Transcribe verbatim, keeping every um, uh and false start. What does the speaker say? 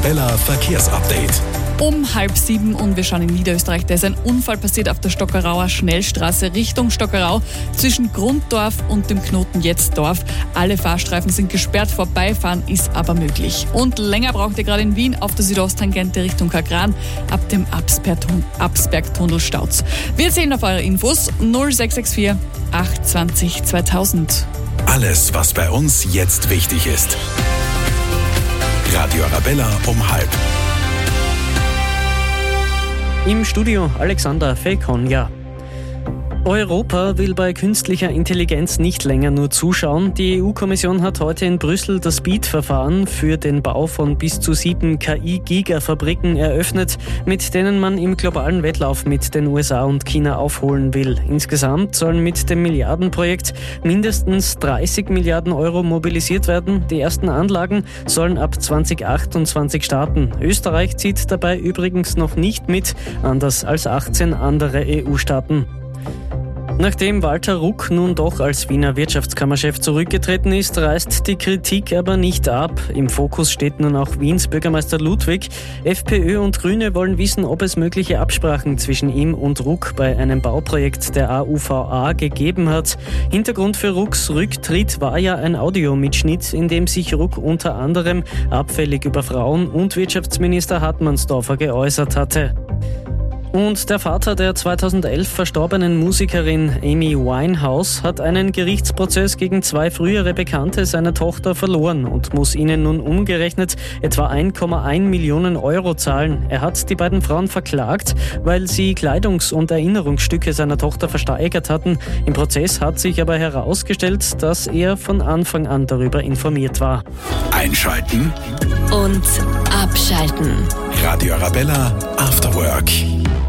Bella Verkehrsupdate. Um halb sieben und wir schauen in Niederösterreich. Da ist ein Unfall passiert auf der Stockerauer Schnellstraße Richtung Stockerau zwischen Grunddorf und dem Knoten Jetzdorf. Alle Fahrstreifen sind gesperrt, vorbeifahren ist aber möglich. Und länger braucht ihr gerade in Wien auf der Südosttangente Richtung Kagran ab dem Absbergtunnel staut's. Wir zählen auf eure Infos null sechs sechs vier acht zwanzig zweitausend. Alles, was bei uns jetzt wichtig ist. Radio Arabella um halb. Im Studio Alexander Felkonja. Europa will bei künstlicher Intelligenz nicht länger nur zuschauen. Die E U-Kommission hat heute in Brüssel das BEAD-Verfahren für den Bau von bis zu sieben K I-Gigafabriken eröffnet, mit denen man im globalen Wettlauf mit den U S A und China aufholen will. Insgesamt sollen mit dem Milliardenprojekt mindestens dreißig Milliarden Euro mobilisiert werden. Die ersten Anlagen sollen ab zwanzig achtundzwanzig starten. Österreich zieht dabei übrigens noch nicht mit, anders als achtzehn andere E U-Staaten. Nachdem Walter Ruck nun doch als Wiener Wirtschaftskammerchef zurückgetreten ist, reißt die Kritik aber nicht ab. Im Fokus steht nun auch Wiens Bürgermeister Ludwig. FPÖ und Grüne wollen wissen, ob es mögliche Absprachen zwischen ihm und Ruck bei einem Bauprojekt der A U V A gegeben hat. Hintergrund für Rucks Rücktritt war ja ein Audiomitschnitt, in dem sich Ruck unter anderem abfällig über Frauen und Wirtschaftsminister Hartmannsdorfer geäußert hatte. Und der Vater der zweitausendelf verstorbenen Musikerin Amy Winehouse hat einen Gerichtsprozess gegen zwei frühere Bekannte seiner Tochter verloren und muss ihnen nun umgerechnet etwa ein Komma eins Millionen Euro zahlen. Er hat die beiden Frauen verklagt, weil sie Kleidungs- und Erinnerungsstücke seiner Tochter versteigert hatten. Im Prozess hat sich aber herausgestellt, dass er von Anfang an darüber informiert war. Einschalten und abschalten. Radio Arabella After Work.